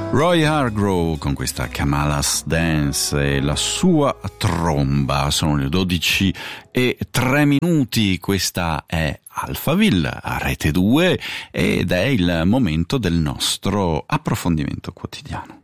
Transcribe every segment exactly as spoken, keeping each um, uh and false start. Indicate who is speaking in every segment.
Speaker 1: Roy Hargrove con questa Kamala's Dance e la sua tromba. Sono le dodici e tre minuti, questa è Alphaville a Rete due ed è il momento del nostro approfondimento quotidiano.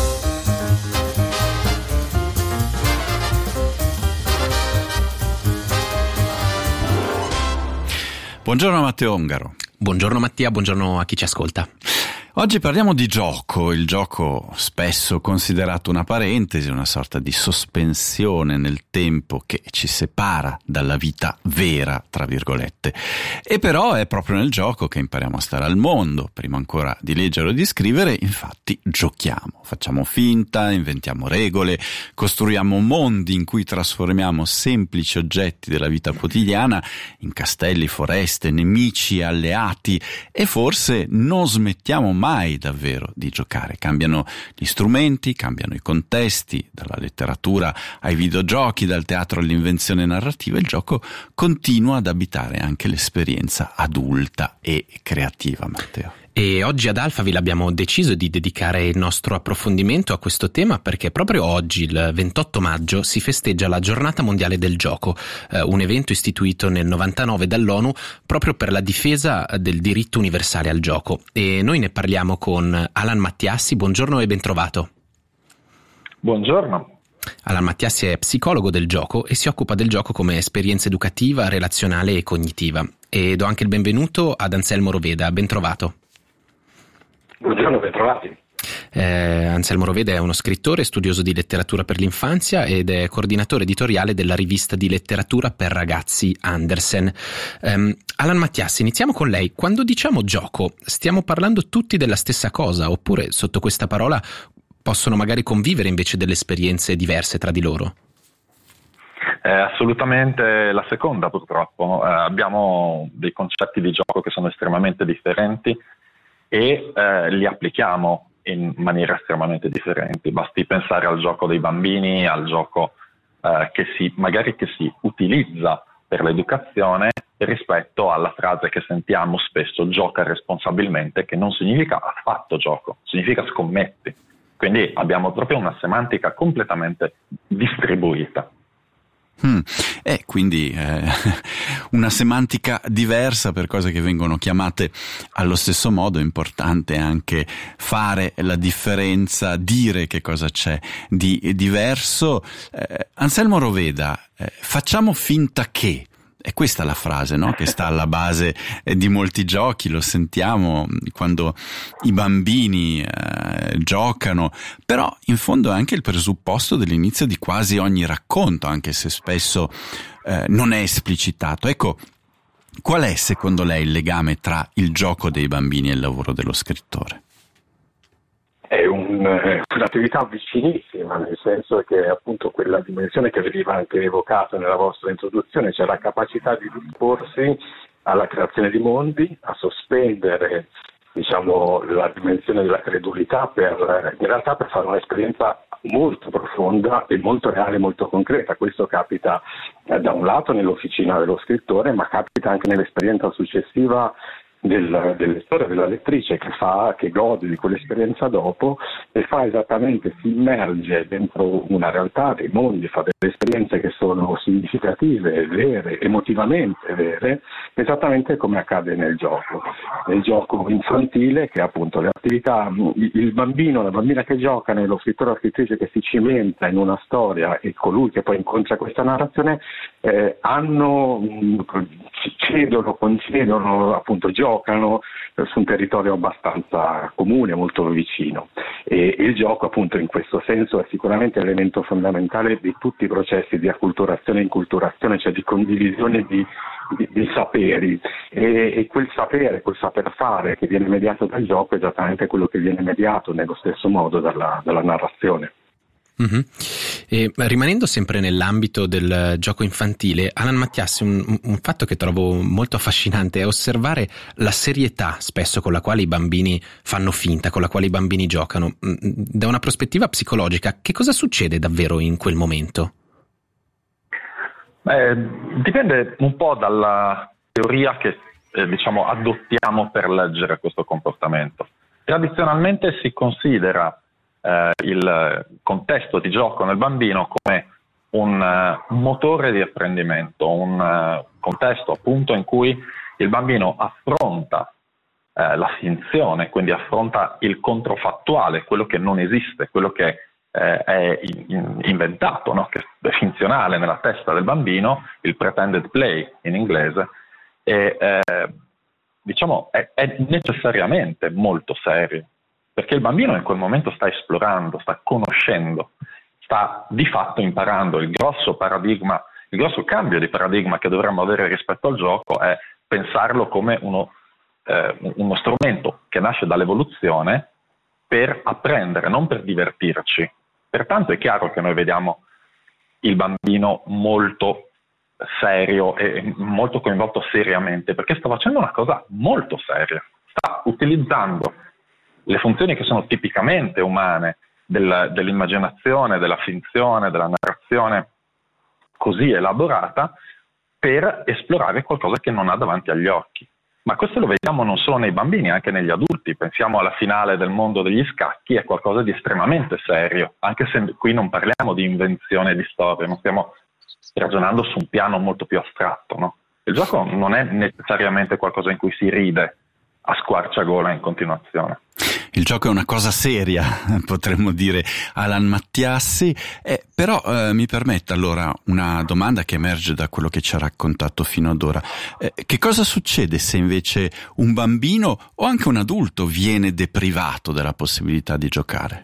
Speaker 1: Buongiorno Matteo Ongaro.
Speaker 2: Buongiorno Mattia, buongiorno a chi ci ascolta.
Speaker 1: Oggi parliamo di gioco, il gioco spesso considerato una parentesi, una sorta di sospensione nel tempo che ci separa dalla vita vera, tra virgolette. E però è proprio nel gioco che impariamo a stare al mondo, prima ancora di leggere o di scrivere, infatti giochiamo, facciamo finta, inventiamo regole, costruiamo mondi in cui trasformiamo semplici oggetti della vita quotidiana in castelli, foreste, nemici, alleati e forse non smettiamo mai davvero di giocare. Cambiano gli strumenti, cambiano i contesti, dalla letteratura ai videogiochi, dal teatro all'invenzione narrativa. Il gioco continua ad abitare anche l'esperienza adulta e creativa, Matteo.
Speaker 2: E oggi ad Alphaville abbiamo deciso di dedicare il nostro approfondimento a questo tema perché proprio oggi, il ventotto maggio, si festeggia la Giornata Mondiale del Gioco, eh, un evento istituito nel novantanove dall'ONU proprio per la difesa del diritto universale al gioco. E noi ne parliamo con Alan Mattiassi. Buongiorno e bentrovato.
Speaker 3: Buongiorno.
Speaker 2: Alan Mattiassi è psicologo del gioco e si occupa del gioco come esperienza educativa, relazionale e cognitiva. E do anche il benvenuto ad Anselmo Roveda. Bentrovato.
Speaker 3: Buongiorno, bentrovati.
Speaker 2: Eh, Anselmo Roveda è uno scrittore, studioso di letteratura per l'infanzia ed è coordinatore editoriale della rivista di letteratura per ragazzi Andersen. Um, Alan Mattiassi, iniziamo con lei. Quando diciamo gioco, stiamo parlando tutti della stessa cosa oppure sotto questa parola possono magari convivere invece delle esperienze diverse tra di loro?
Speaker 3: Eh, assolutamente la seconda, purtroppo. Eh, abbiamo dei concetti di gioco che sono estremamente differenti e eh, li applichiamo in maniere estremamente differenti. Basti pensare al gioco dei bambini, al gioco eh, che si magari che si utilizza per l'educazione rispetto alla frase che sentiamo spesso, gioca responsabilmente, che non significa affatto gioco, significa scommetti. Quindi abbiamo proprio una semantica completamente distribuita.
Speaker 1: Mm. E quindi eh, una semantica diversa per cose che vengono chiamate allo stesso modo. È importante anche fare la differenza, dire che cosa c'è di diverso. eh, Anselmo Roveda, eh, facciamo finta che è questa la frase, no? Che sta alla base eh, di molti giochi. Lo sentiamo quando i bambini eh, giocano, però in fondo è anche il presupposto dell'inizio di quasi ogni racconto, anche se spesso eh, non è esplicitato. Ecco, qual è secondo lei il legame tra il gioco dei bambini e il lavoro dello scrittore?
Speaker 4: È un, un'attività vicinissima, nel senso che appunto quella dimensione che veniva anche evocata nella vostra introduzione, cioè la capacità di disporsi alla creazione di mondi, a sospendere diciamo la dimensione della credulità per in realtà per fare un'esperienza molto profonda e molto reale, molto concreta. Questo capita eh, da un lato nell'officina dello scrittore, ma capita anche nell'esperienza successiva del, del lettore, della lettrice, che fa, che gode di quell'esperienza dopo e fa esattamente, si immerge dentro una realtà, dei mondi, fa delle esperienze che sono significative, vere, emotivamente vere, esattamente come accade nel gioco. Nel gioco infantile, che è appunto le attività, il bambino, la bambina che giocano e lo scrittore o la scrittrice che si cimenta in una storia e colui che poi inconcia questa narrazione eh, hanno, cedono, concedono, appunto giocano su un territorio abbastanza comune, molto vicino. E il gioco appunto in questo senso è sicuramente l'elemento fondamentale di tutti i processi di acculturazione e inculturazione, cioè di condivisione di, di, di saperi e, e quel sapere, quel saper fare che viene mediato dal gioco è esattamente quello che viene mediato nello stesso modo dalla, dalla narrazione.
Speaker 2: Mm-hmm. E, rimanendo sempre nell'ambito del gioco infantile, Alan Mattiassi, un, un fatto che trovo molto affascinante è osservare la serietà spesso con la quale i bambini fanno finta, con la quale i bambini giocano. Da una prospettiva psicologica, che cosa succede davvero in quel momento?
Speaker 3: Eh, dipende un po' dalla teoria che eh, diciamo adottiamo per leggere questo comportamento. Tradizionalmente si considera eh, il contesto di gioco nel bambino come un uh, motore di apprendimento, un uh, contesto appunto in cui il bambino affronta uh, la finzione, quindi affronta il controfattuale, quello che non esiste, quello che uh, è in, in, inventato, no? Che è finzionale nella testa del bambino, il pretended play in inglese, e uh, diciamo è, è necessariamente molto serio, perché il bambino in quel momento sta esplorando, sta conoscendo, sta di fatto imparando. Il grosso paradigma, il grosso cambio di paradigma che dovremmo avere rispetto al gioco è pensarlo come uno, eh, uno strumento che nasce dall'evoluzione per apprendere, non per divertirci. Pertanto è chiaro che noi vediamo il bambino molto serio e molto coinvolto seriamente, perché sta facendo una cosa molto seria, sta utilizzando le funzioni che sono tipicamente umane del, dell'immaginazione, della finzione, della narrazione così elaborata per esplorare qualcosa che non ha davanti agli occhi. Ma questo lo vediamo non solo nei bambini, anche negli adulti. Pensiamo alla finale del mondo degli scacchi, è qualcosa di estremamente serio, anche se qui non parliamo di invenzione di storie, non stiamo ragionando su un piano molto più astratto, no? Il gioco non è necessariamente qualcosa in cui si ride a squarciagola in continuazione.
Speaker 1: Il gioco è una cosa seria, potremmo dire, Alan Mattiassi, eh, però eh, mi permetta allora una domanda che emerge da quello che ci ha raccontato fino ad ora. Eh, che cosa succede se invece un bambino o anche un adulto viene deprivato della possibilità di giocare?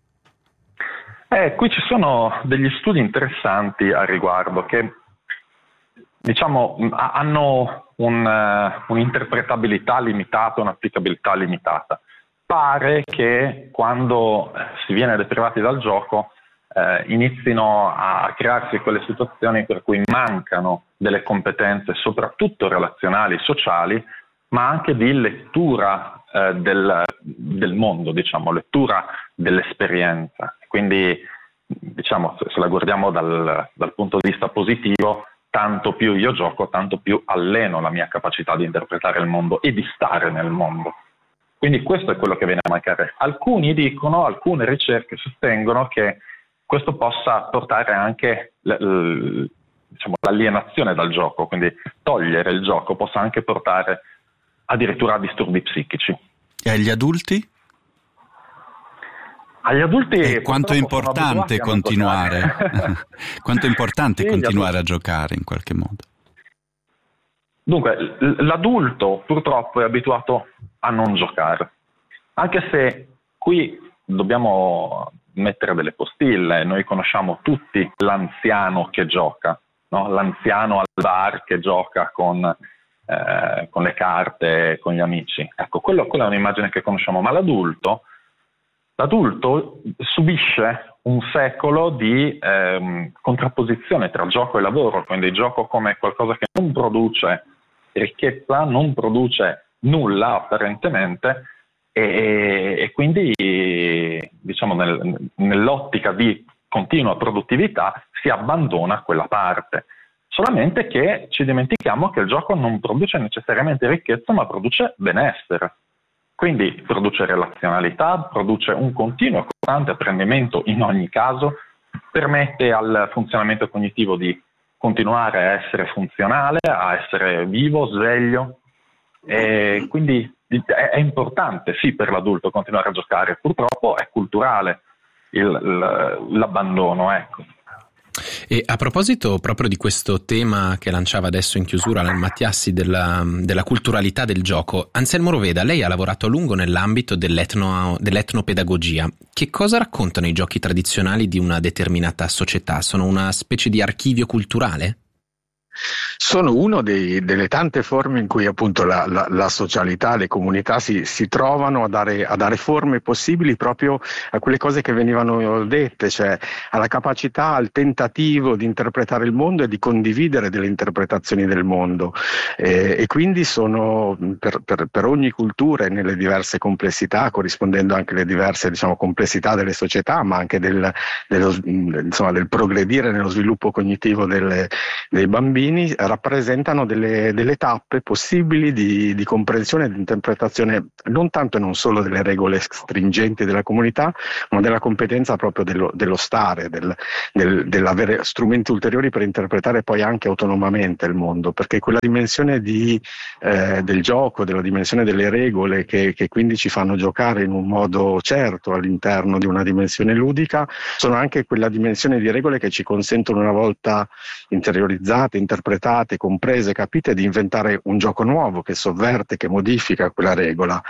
Speaker 3: Eh, qui ci sono degli studi interessanti a riguardo che, diciamo, hanno un, uh, un'interpretabilità limitata, un'applicabilità limitata. Pare che quando si viene deprivati dal gioco eh, inizino a crearsi quelle situazioni per cui mancano delle competenze, soprattutto relazionali, sociali, ma anche di lettura eh, del, del mondo, diciamo, lettura dell'esperienza. Quindi, diciamo, se la guardiamo dal, dal punto di vista positivo, tanto più io gioco, tanto più alleno la mia capacità di interpretare il mondo e di stare nel mondo. Quindi questo è quello che viene a mancare. Alcuni dicono, alcune ricerche sostengono che questo possa portare anche l, l, diciamo, l'alienazione dal gioco, quindi togliere il gioco possa anche portare addirittura a disturbi psichici.
Speaker 1: E agli adulti?
Speaker 3: Agli adulti
Speaker 1: e quanto è importante continuare quanto è importante sì, continuare a giocare in qualche modo.
Speaker 3: Dunque, l'adulto purtroppo è abituato a non giocare, anche se qui dobbiamo mettere delle postille. Noi conosciamo tutti l'anziano che gioca, no? L'anziano al bar che gioca con, eh, con le carte, con gli amici. Ecco, quello, quella è un'immagine che conosciamo, ma l'adulto L'adulto subisce un secolo di ehm, contrapposizione tra gioco e lavoro, quindi il gioco come qualcosa che non produce ricchezza, non produce nulla apparentemente e, e quindi diciamo nel, nell'ottica di continua produttività si abbandona quella parte. Solamente che ci dimentichiamo che il gioco non produce necessariamente ricchezza, ma produce benessere. Quindi produce relazionalità, produce un continuo e costante apprendimento in ogni caso, permette al funzionamento cognitivo di continuare a essere funzionale, a essere vivo, sveglio. E quindi è importante, sì, per l'adulto continuare a giocare. Purtroppo è culturale il, l'abbandono, ecco.
Speaker 2: E a proposito proprio di questo tema che lanciava adesso in chiusura Alan Mattiassi della, della culturalità del gioco, Anselmo Roveda, lei ha lavorato a lungo nell'ambito dell'etno, dell'etnopedagogia. Che cosa raccontano i giochi tradizionali di una determinata società? Sono una specie di archivio culturale?
Speaker 4: Sono uno dei, delle tante forme in cui appunto la, la, la socialità, le comunità si, si trovano a dare, a dare forme possibili proprio a quelle cose che venivano dette, cioè alla capacità, al tentativo di interpretare il mondo e di condividere delle interpretazioni del mondo. Eh, e quindi sono per, per, per ogni cultura e nelle diverse complessità, corrispondendo anche alle diverse, diciamo, complessità delle società, ma anche del, dello, insomma, del progredire nello sviluppo cognitivo delle, dei bambini, rappresentano delle, delle tappe possibili di, di comprensione e di interpretazione non tanto e non solo delle regole stringenti della comunità, ma della competenza proprio dello, dello stare, del, del, dell'avere strumenti ulteriori per interpretare poi anche autonomamente il mondo, perché quella dimensione di, eh, del gioco, della dimensione delle regole che, che quindi ci fanno giocare in un modo certo all'interno di una dimensione ludica, sono anche quella dimensione di regole che ci consentono, una volta interiorizzate, interpretate, comprese, capite, di inventare un gioco nuovo che sovverte, che modifica quella regola,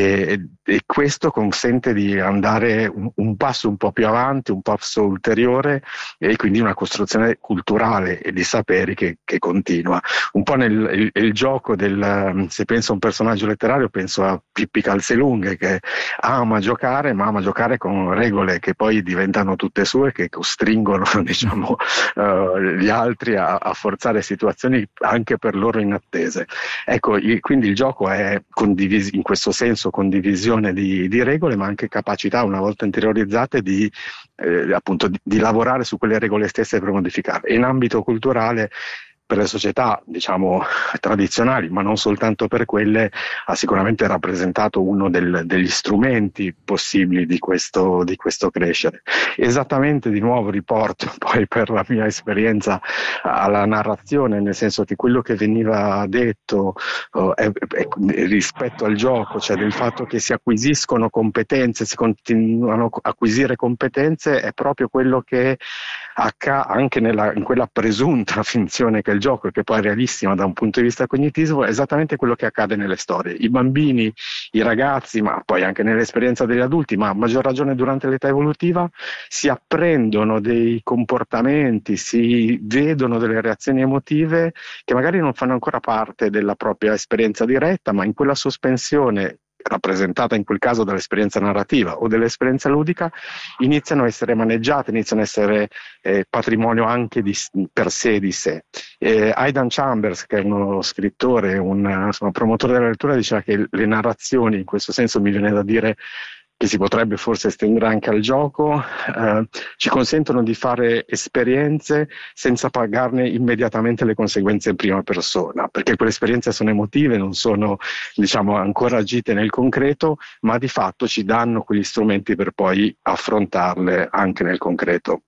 Speaker 4: e, e questo consente di andare un, un passo un po' più avanti, un passo ulteriore, e quindi una costruzione culturale e di saperi che, che continua. Un po' nel il, il gioco del, se penso a un personaggio letterario, penso a Pippi Calzelunghe, che ama giocare, ma ama giocare con regole che poi diventano tutte sue, che costringono diciamo uh, gli altri a, a forzare situazioni anche per loro inattese. Ecco, il, quindi il gioco è condivis- in questo senso condivisione di, di regole, ma anche capacità, una volta interiorizzate, di eh, appunto di, di lavorare su quelle regole stesse per modificarle. In ambito culturale, per le società diciamo tradizionali, ma non soltanto per quelle, ha sicuramente rappresentato uno del, degli strumenti possibili di questo, di questo crescere. Esattamente, di nuovo riporto poi per la mia esperienza alla narrazione, nel senso che quello che veniva detto uh, è, è, rispetto al gioco, cioè del fatto che si acquisiscono competenze, si continuano a acquisire competenze, è proprio quello che accade anche nella, in quella presunta finzione che il gioco, che poi è realissima da un punto di vista cognitivo, è esattamente quello che accade nelle storie. I bambini, i ragazzi, ma poi anche nell'esperienza degli adulti, ma a maggior ragione durante l'età evolutiva, si apprendono dei comportamenti, si vedono delle reazioni emotive che magari non fanno ancora parte della propria esperienza diretta, ma in quella sospensione rappresentata in quel caso dall'esperienza narrativa o dell'esperienza ludica, iniziano a essere maneggiate, iniziano a essere eh, patrimonio anche di, per sé di sé. Eh, Aidan Chambers, che è uno scrittore, un insomma, promotore della lettura, diceva che le narrazioni, in questo senso mi viene da dire che si potrebbe forse estendere anche al gioco, eh, ci consentono di fare esperienze senza pagarne immediatamente le conseguenze in prima persona, perché quelle esperienze sono emotive, non sono diciamo ancora agite nel concreto, ma di fatto ci danno quegli strumenti per poi affrontarle anche nel concreto.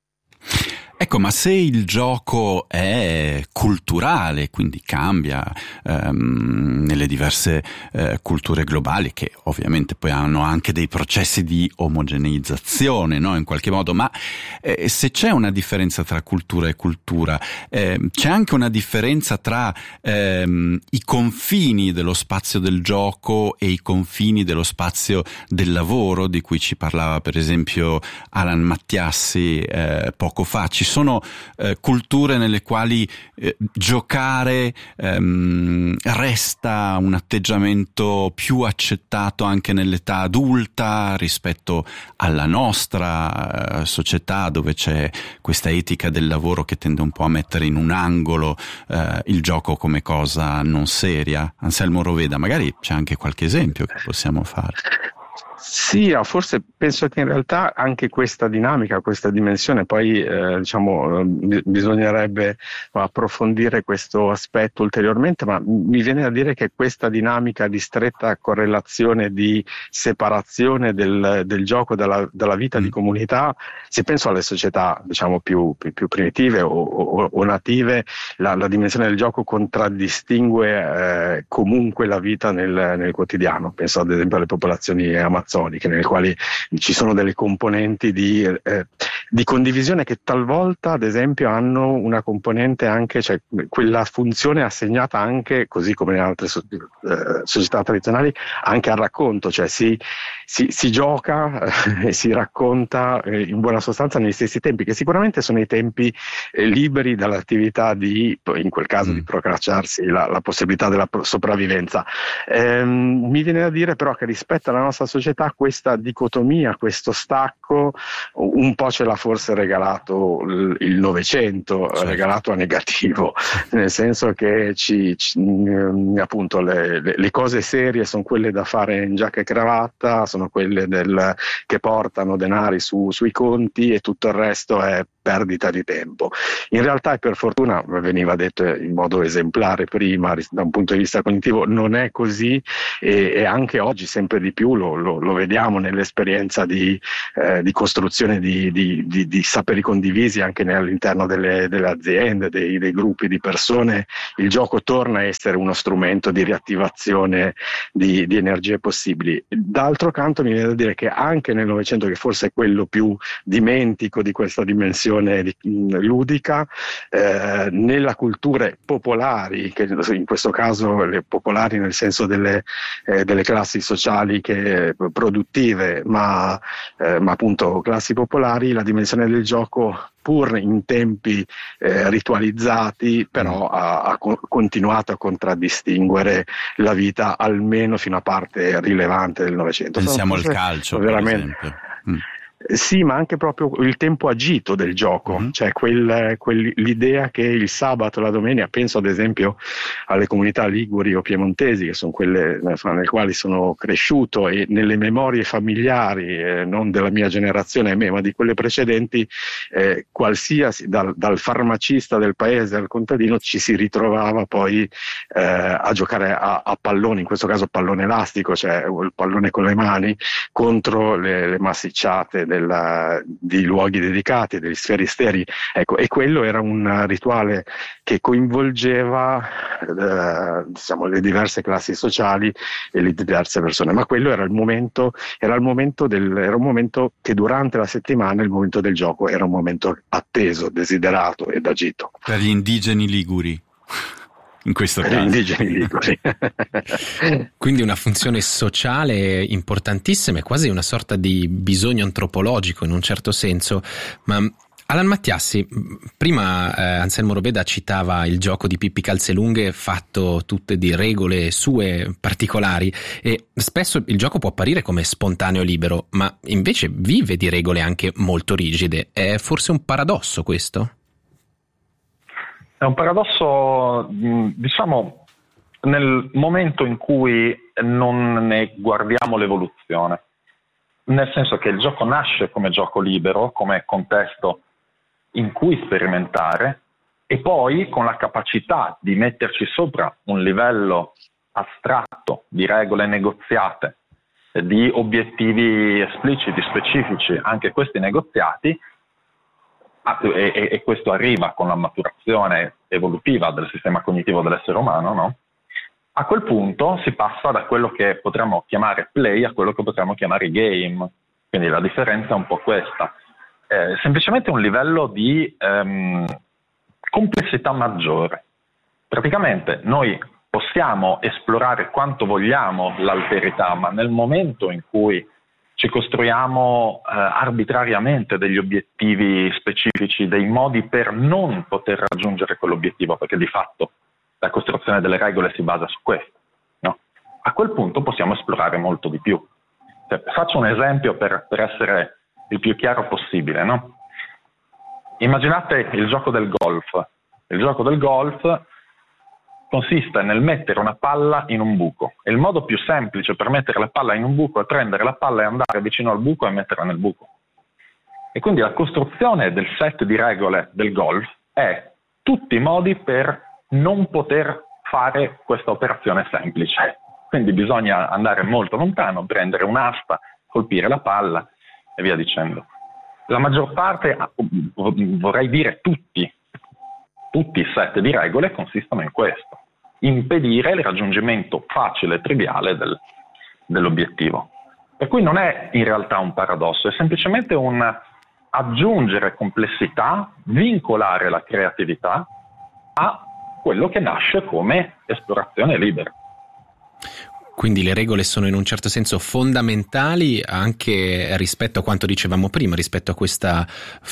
Speaker 1: Ecco, ma se il gioco è culturale, quindi cambia ehm, nelle diverse eh, culture globali, che ovviamente poi hanno anche dei processi di omogeneizzazione, no? In qualche modo, ma eh, se c'è una differenza tra cultura e cultura, eh, c'è anche una differenza tra ehm, i confini dello spazio del gioco e i confini dello spazio del lavoro, di cui ci parlava per esempio Alan Mattiassi eh, poco fa. Ci sono eh, culture nelle quali eh, giocare ehm, resta un atteggiamento più accettato anche nell'età adulta rispetto alla nostra eh, società, dove c'è questa etica del lavoro che tende un po' a mettere in un angolo eh, il gioco come cosa non seria. Anselmo Roveda, magari c'è anche qualche esempio che possiamo fare.
Speaker 4: Sì, forse penso che in realtà anche questa dinamica, questa dimensione, poi eh, diciamo b- bisognerebbe approfondire questo aspetto ulteriormente, ma mi viene da dire che questa dinamica di stretta correlazione, di separazione del, del gioco dalla, dalla vita mm. di comunità, se penso alle società diciamo più, più, più primitive o, o, o native, la, la dimensione del gioco contraddistingue eh, comunque la vita nel, nel quotidiano. Penso ad esempio alle popolazioni amazzoniche, nelle quali ci sono delle componenti di, eh, di condivisione che talvolta, ad esempio, hanno una componente anche, cioè quella funzione assegnata anche, così come in altre so- eh, società tradizionali, anche al racconto, cioè si, si, si gioca eh, e si racconta eh, in buona sostanza negli stessi tempi, che sicuramente sono i tempi eh, liberi dall'attività di, in quel caso, mm. di procrasciarsi la, la possibilità della sopravvivenza. Eh, mi viene da dire però che rispetto alla nostra società questa dicotomia, questo stacco, un po' ce l'ha forse regalato il Novecento, certo. regalato a negativo, nel senso che ci, ci appunto le, le, le cose serie sono quelle da fare in giacca e cravatta, sono quelle del, che portano denari su, sui conti, e tutto il resto è perdita di tempo. In realtà, e per fortuna, veniva detto in modo esemplare prima, da un punto di vista cognitivo, non è così, e, e anche oggi sempre di più lo, lo, lo vediamo nell'esperienza di, eh, di costruzione di, di, di, di saperi condivisi anche all'interno delle, delle aziende, dei, dei gruppi di persone. Il gioco torna a essere uno strumento di riattivazione di, di energie possibili. D'altro canto mi viene da dire che anche nel Novecento, che forse è quello più dimentico di questa dimensione di, mh, ludica, eh, nella culture popolari, che in questo caso le popolari nel senso delle, eh, delle classi sociali che, produttive, ma, eh, ma appunto classi popolari, la dimensione del gioco, pur in tempi eh, ritualizzati, però ha, ha continuato a contraddistinguere la vita almeno fino a parte rilevante del Novecento.
Speaker 1: Pensiamo al calcio, veramente. Per esempio. Mm.
Speaker 4: Sì, ma anche proprio il tempo agito del gioco, mm-hmm. cioè quel, quel, l'idea che il sabato, la domenica, penso ad esempio alle comunità liguri o piemontesi, che sono quelle nelle quali sono cresciuto, e nelle memorie familiari, eh, non della mia generazione, me, ma di quelle precedenti, eh, qualsiasi, dal, dal farmacista del paese al contadino, ci si ritrovava poi eh, a giocare a, a pallone, in questo caso pallone elastico, cioè il pallone con le mani, contro le, le massicciate Della, di luoghi dedicati, degli sferisteri, ecco, e quello era un rituale che coinvolgeva eh, diciamo le diverse classi sociali e le diverse persone, ma quello era il momento, era il momento del, era un momento che durante la settimana, il momento del gioco, era un momento atteso, desiderato ed agito.
Speaker 1: Per gli indigeni liguri. In questo caso.
Speaker 4: Indigeni liguri.
Speaker 2: Quindi una funzione sociale importantissima, è quasi una sorta di bisogno antropologico in un certo senso. Ma Alan Mattiassi, prima eh, Anselmo Roveda citava il gioco di Pippi Calzelunghe fatto tutte di regole sue particolari, e spesso il gioco può apparire come spontaneo e libero, ma invece vive di regole anche molto rigide. È forse un paradosso questo?
Speaker 3: È un paradosso, diciamo, nel momento in cui non ne guardiamo l'evoluzione, nel senso che il gioco nasce come gioco libero, come contesto in cui sperimentare, e poi con la capacità di metterci sopra un livello astratto di regole negoziate, di obiettivi espliciti, specifici, anche questi negoziati. E, e, e questo arriva con la maturazione evolutiva del sistema cognitivo dell'essere umano, no? A quel punto si passa da quello che potremmo chiamare play a quello che potremmo chiamare game. Quindi la differenza è un po' questa. Eh, semplicemente un livello di ehm, complessità maggiore. Praticamente noi possiamo esplorare quanto vogliamo l'alterità, ma nel momento in cui ci costruiamo eh, arbitrariamente degli obiettivi specifici, dei modi per non poter raggiungere quell'obiettivo, perché di fatto la costruzione delle regole si basa su questo, no? A quel punto possiamo esplorare molto di più. Cioè, faccio un esempio per, per essere il più chiaro possibile, no? Immaginate il gioco del golf. Il gioco del golf consiste nel mettere una palla in un buco, e il modo più semplice per mettere la palla in un buco è prendere la palla e andare vicino al buco e metterla nel buco. E quindi la costruzione del set di regole del golf è tutti i modi per non poter fare questa operazione semplice. Quindi bisogna andare molto lontano, prendere un'asta, colpire la palla e via dicendo. La maggior parte, vorrei dire tutti, tutti i set di regole consistono in questo: impedire il raggiungimento facile e triviale del, dell'obiettivo. Per cui non è in realtà un paradosso, è semplicemente un aggiungere complessità, vincolare la creatività a quello che nasce come esplorazione libera.
Speaker 2: Quindi le regole sono in un certo senso fondamentali anche rispetto a quanto dicevamo prima, rispetto a questa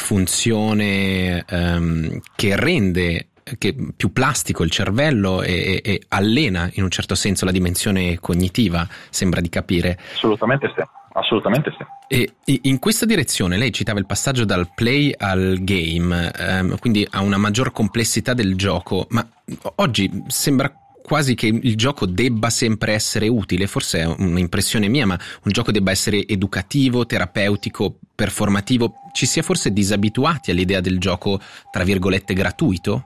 Speaker 2: funzione ehm, che rende che più plastico il cervello e, e, e allena in un certo senso la dimensione cognitiva, sembra di capire.
Speaker 3: Assolutamente sì, assolutamente sì.
Speaker 2: E in questa direzione lei citava il passaggio dal play al game, ehm, quindi a una maggior complessità del gioco, ma oggi sembra quasi che il gioco debba sempre essere utile, forse è un'impressione mia, ma un gioco debba essere educativo, terapeutico, performativo, ci si è forse disabituati all'idea del gioco, tra virgolette, gratuito?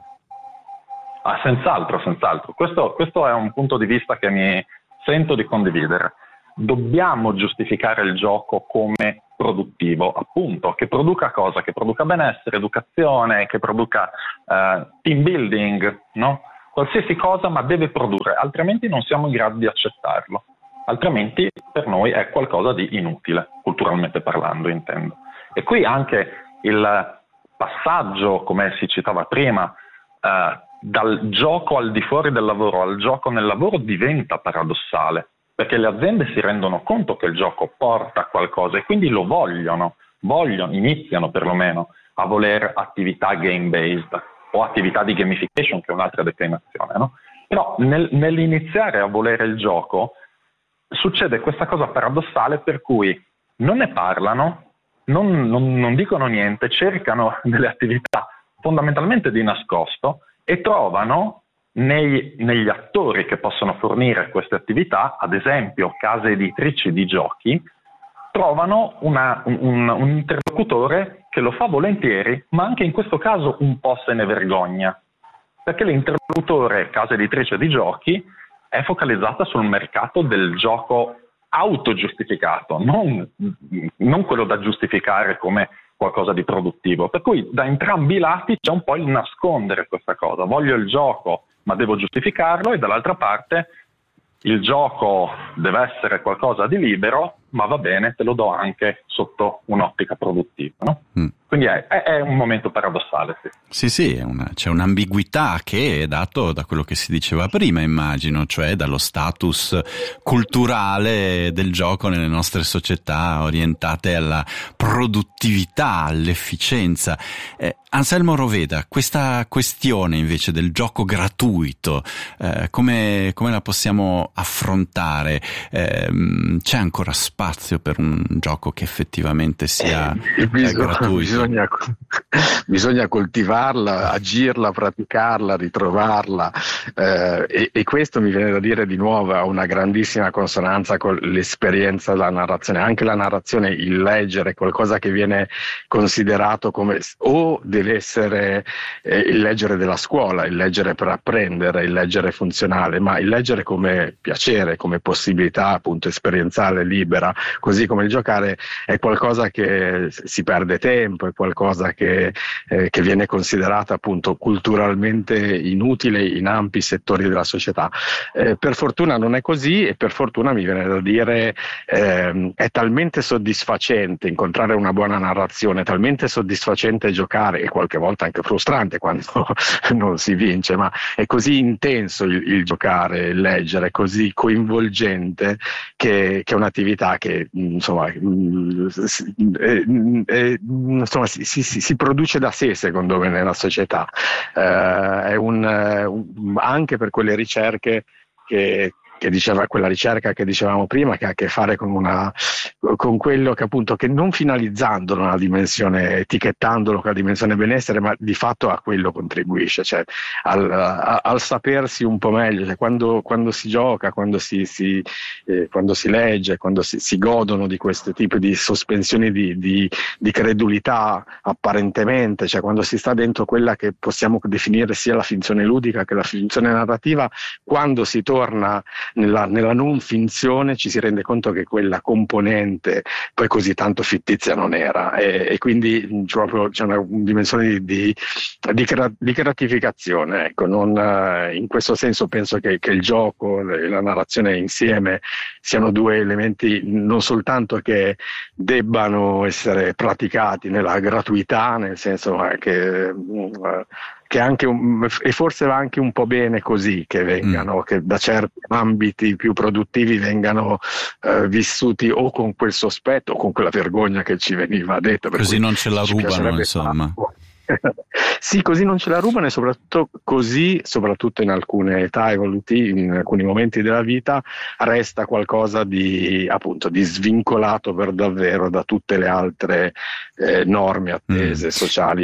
Speaker 3: Ah, senz'altro, senz'altro. Questo, questo è un punto di vista che mi sento di condividere. Dobbiamo giustificare il gioco come produttivo, appunto, che produca cosa? Che produca benessere, educazione, che produca eh, team building, no? Qualsiasi cosa, ma deve produrre, altrimenti non siamo in grado di accettarlo. Altrimenti per noi è qualcosa di inutile, culturalmente parlando, intendo. E qui anche il passaggio, come si citava prima, eh, dal gioco al di fuori del lavoro al gioco nel lavoro diventa paradossale, perché le aziende si rendono conto che il gioco porta qualcosa e quindi lo vogliono, vogliono, iniziano perlomeno a voler attività game-based o attività di gamification, che è un'altra declinazione, no? Però nel, nell'iniziare a volere il gioco succede questa cosa paradossale per cui non ne parlano, non, non, non dicono niente, cercano delle attività fondamentalmente di nascosto e trovano nei, negli attori che possono fornire queste attività, ad esempio case editrici di giochi, trovano una, un, un interlocutore che lo fa volentieri, ma anche in questo caso un po' se ne vergogna, perché l'interlocutore casa editrice di giochi è focalizzata sul mercato del gioco autogiustificato, non, non quello da giustificare come qualcosa di produttivo. Per cui da entrambi i lati c'è un po' il nascondere questa cosa. Voglio il gioco, ma devo giustificarlo, e dall'altra parte il gioco deve essere qualcosa di libero, ma va bene, te lo do anche sotto un'ottica produttiva, no? Mm. Quindi è, è, è un momento paradossale, sì.
Speaker 1: Sì, sì, è una, c'è un'ambiguità che è dato da quello che si diceva prima, immagino, cioè dallo status culturale del gioco nelle nostre società orientate alla produttività, all'efficienza. Eh, Anselmo Roveda, questa questione invece del gioco gratuito, eh, come, come la possiamo affrontare? Eh, c'è ancora spazio per un gioco che effettivamente sia eh,
Speaker 4: bisogna,
Speaker 1: gratuito?
Speaker 4: Bisogna, bisogna coltivarla, agirla, praticarla, ritrovarla, eh, e, e questo mi viene da dire di nuovo ha una grandissima consonanza con l'esperienza della narrazione. Anche la narrazione, il leggere, qualcosa che viene considerato come o deve essere eh, il leggere della scuola, il leggere per apprendere, il leggere funzionale, ma il leggere come piacere, come possibilità appunto esperienziale, libera, così come il giocare, è qualcosa che si perde tempo, è qualcosa che, eh, che viene considerata appunto culturalmente inutile in ampi settori della società. Eh, per fortuna non è così, e per fortuna mi viene da dire eh, è talmente soddisfacente incontrare una buona narrazione, talmente soddisfacente giocare, e qualche volta anche frustrante quando non si vince, ma è così intenso il, il giocare, il leggere, così coinvolgente che, che è un'attività che insomma, è, è, insomma si, si, si produce da sé secondo me nella società, eh, è un, un, anche per quelle ricerche che che diceva quella ricerca che dicevamo prima, che ha a che fare con una con quello che appunto che non finalizzandolo nella dimensione, etichettandolo con la dimensione benessere, ma di fatto a quello contribuisce, cioè al, a, al sapersi un po' meglio, cioè quando, quando si gioca, quando si, si eh, quando si legge, quando si, si godono di questo tipo di sospensioni di, di, di credulità apparentemente, cioè quando si sta dentro quella che possiamo definire sia la finzione ludica che la finzione narrativa, quando si torna Nella, nella non finzione ci si rende conto che quella componente poi così tanto fittizia non era, e, e quindi proprio c'è una dimensione di, di, di, di gratificazione, ecco. Non, in questo senso penso che, che il gioco e la narrazione insieme siano due elementi non soltanto che debbano essere praticati nella gratuità, nel senso che che anche un, e forse va anche un po' bene così che vengano, mm. che da certi ambiti più produttivi vengano eh, vissuti o con quel sospetto o con quella vergogna che ci veniva detta.
Speaker 1: Così non ce la rubano, insomma.
Speaker 4: Sì, così non ce la rubano, e soprattutto così, soprattutto in alcune età evolutivi, in alcuni momenti della vita, resta qualcosa di appunto di svincolato per davvero da tutte le altre eh, norme attese mm. sociali.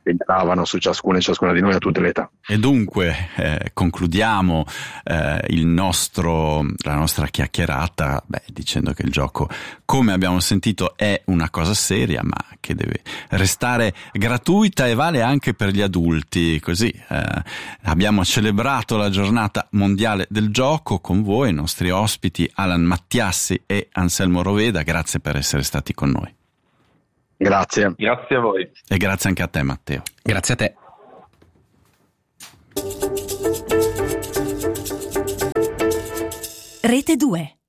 Speaker 4: che gravano su ciascuno e ciascuna di noi a tutte le età.
Speaker 1: E dunque eh, concludiamo eh, il nostro, la nostra chiacchierata beh, dicendo che il gioco, come abbiamo sentito, è una cosa seria, ma che deve restare gratuita e vale anche per gli adulti. Così eh, abbiamo celebrato la giornata mondiale del gioco con voi, i nostri ospiti Alan Mattiassi e Anselmo Roveda. Grazie per essere stati con noi.
Speaker 4: Grazie.
Speaker 3: Grazie a voi.
Speaker 1: E grazie anche a te, Matteo.
Speaker 2: Grazie a te.
Speaker 5: Rete due.